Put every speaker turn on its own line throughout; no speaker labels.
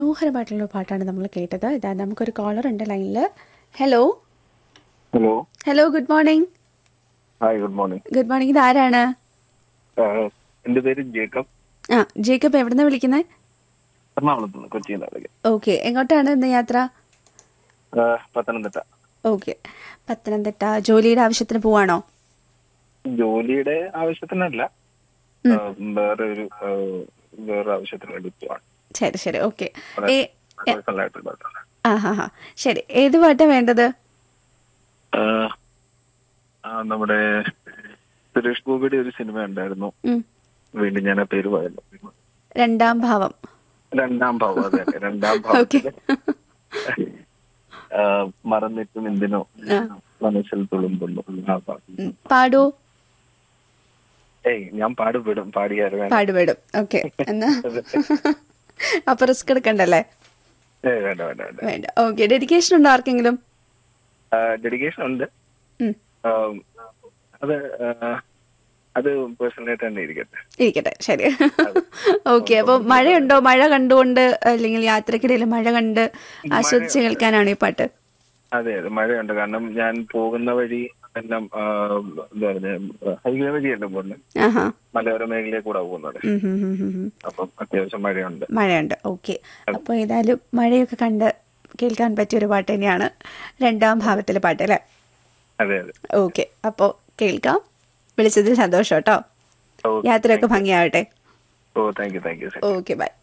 മനോഹരമായിട്ടുള്ള പാട്ടാണ് നമ്മൾ കേട്ടത്. ഇതാ നമുക്കൊരു കോളർ ഉണ്ട് ലൈനിൽ. Hello
hello.
Hello, good morning.
Hi, good morning.
Good morning. ഇത് ആരാണ്?
എന്റെ പേര് ജേക്കബ്.
ജേക്കബ്, എവിടുന്നാ വിളിക്കുന്നത്?
എറണാകുളത്ത് നിന്ന്, കൊച്ചിയിൽ നിന്ന്.
ഓക്കെ, എങ്ങോട്ടാണ് ഇന്ന് യാത്ര?
പത്തനംതിട്ട.
ഓക്കെ, പത്തനംതിട്ട. ജോലിയുടെ ആവശ്യത്തിന് പോവാണോ?
ജോലിയുടെ ആവശ്യത്തിനല്ല, വേറെ ആവശ്യത്തിന് വേണ്ടി പോവാണ്.
ശരി ശരി, ഓക്കെ.
പേഴ്സണലായിട്ടുള്ള.
ശരി, ഏത് പാട്ടാ വേണ്ടത്?
നമ്മുടെ സുരേഷ് ഗോപിയുടെ ഒരു സിനിമ ഉണ്ടായിരുന്നു, വീണ്ടും ഞാൻ ആ പേര് പറയുന്നു.
രണ്ടാം ഭാവം.
രണ്ടാം ഭാവം, അതെ, രണ്ടാം ഭാവത്തില് മറന്നിട്ടും എന്തിനോ മനസ്സിൽ തുളുമ്പുന്നു ആ പാട്ട്.
പാടൂ.
ഞാൻ പാടുപെടും, പാടിയായിരുന്നു.
പാടുപെടും. ഓക്കെ, എന്നാ അപ്പൊ റിസ്ക് എടുക്കണ്ടല്ലേ?
വേണ്ട വേണ്ട വേണ്ട.
വേണ്ട. ഓക്കെ, ഡെഡിക്കേഷൻ ഉണ്ടോ ആർക്കെങ്കിലും?
ഡെഡിക്കേഷൻ ഉണ്ട്. അത് പേഴ്സണലായിട്ട് തന്നെ
ഇരിക്കട്ടെ. ശരി, ഓക്കെ. അപ്പൊ മഴയുണ്ടോ? മഴ കണ്ടുകൊണ്ട് അല്ലെങ്കിൽ യാത്രക്കിടയിൽ മഴ കണ്ട് ആസ്വദിച്ച് കേൾക്കാനാണ് ഈ പാട്ട്?
അതെ അതെ, മഴയുണ്ട്. കാരണം ഞാൻ പോകുന്ന വഴി എല്ലാം എന്താ പറഞ്ഞ ഹൈവേ വഴിയല്ല പോകുന്നത്, മലയോര മേഖലയിൽ കൂടെ പോകുന്നത്. അപ്പം അത്യാവശ്യം മഴയുണ്ട്.
ഓക്കെ. അപ്പൊ ഏതായാലും മഴയൊക്കെ കണ്ട് കേൾക്കാൻ പറ്റിയൊരു പാട്ട് തന്നെയാണ് രണ്ടാം ഭാവത്തിലെ പാട്ട്, അല്ലേ?
അതെ അതെ.
ഓക്കെ, അപ്പോ കേൾക്കാം. വിളിച്ചതിൽ സന്തോഷം കേട്ടോ. യാത്രയൊക്കെ ഭംഗിയാവട്ടെ.
Thank you.
Okay, by.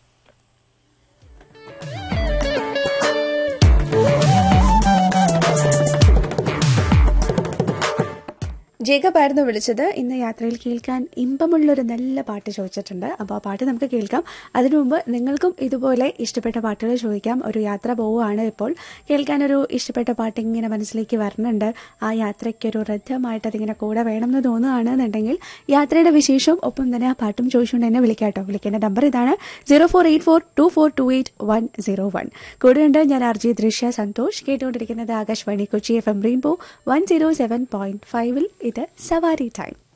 Jacob ആയിരുന്നു വിളിച്ചത്. ഇന്ന് യാത്രയിൽ കേൾക്കാൻ ഇമ്പമുള്ളൊരു നല്ല പാട്ട് ചോദിച്ചിട്ടുണ്ട്. അപ്പോൾ ആ പാട്ട് നമുക്ക് കേൾക്കാം. അതിനു മുമ്പ് നിങ്ങൾക്കും ഇതുപോലെ ഇഷ്ടപ്പെട്ട പാട്ടുകൾ ചോദിക്കാം. ഒരു യാത്ര പോവുകയാണ്, ഇപ്പോൾ കേൾക്കാനൊരു ഇഷ്ടപ്പെട്ട പാട്ട് ഇങ്ങനെ മനസ്സിലേക്ക് വരുന്നുണ്ട്. ആ യാത്രയ്ക്കൊരു റദ്ദമായിട്ട് അതിങ്ങനെ കൂടെ വേണമെന്ന് തോന്നുകയാണെന്നുണ്ടെങ്കിൽ യാത്രയുടെ വിശേഷം ഒപ്പം തന്നെ ആ പാട്ടും ചോദിച്ചുകൊണ്ട് എന്നെ വിളിക്കാട്ടോ. വിളിക്കേണ്ട നമ്പർ ഇതാണ്: 0484242101. കൂടെയുണ്ട് ഞാൻ RJ ദൃശ്യ സന്തോഷ്. കേട്ടുകൊണ്ടിരിക്കുന്നത് ആകാശവാണി കൊച്ചി FM റെയിൻബോ 107.5. ഇത് സവാരി ടൈം.